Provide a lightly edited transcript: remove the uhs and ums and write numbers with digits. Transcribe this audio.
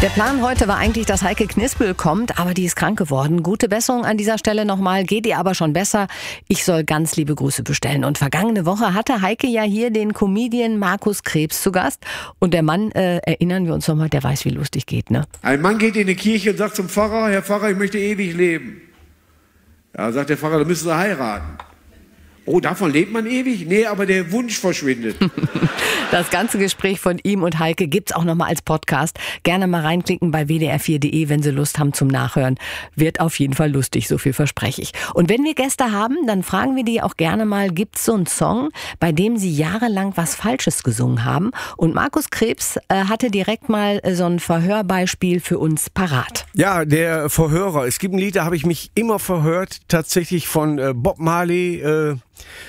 Der Plan heute war eigentlich, dass Heike Knispel kommt, aber die ist krank geworden. Gute Besserung an dieser Stelle nochmal, geht ihr aber schon besser. Ich soll ganz liebe Grüße bestellen. Und vergangene Woche hatte Heike ja hier den Comedian Markus Krebs zu Gast. Und der Mann, erinnern wir uns nochmal, der weiß, wie lustig geht, ne? Ein Mann geht in eine Kirche und sagt zum Pfarrer: Herr Pfarrer, ich möchte ewig leben. Ja, sagt der Pfarrer, dann müssen Sie heiraten. Oh, davon lebt man ewig? Nee, aber der Wunsch verschwindet. Das ganze Gespräch von ihm und Heike gibt's auch nochmal als Podcast. Gerne mal reinklicken bei wdr4.de, wenn Sie Lust haben zum Nachhören. Wird auf jeden Fall lustig, so viel verspreche ich. Und wenn wir Gäste haben, dann fragen wir die auch gerne mal, gibt's so einen Song, bei dem sie jahrelang was Falsches gesungen haben? Und Markus Krebs hatte direkt mal so ein Verhörbeispiel für uns parat. Ja, der Verhörer. Es gibt ein Lied, da habe ich mich immer verhört, tatsächlich von Bob Marley,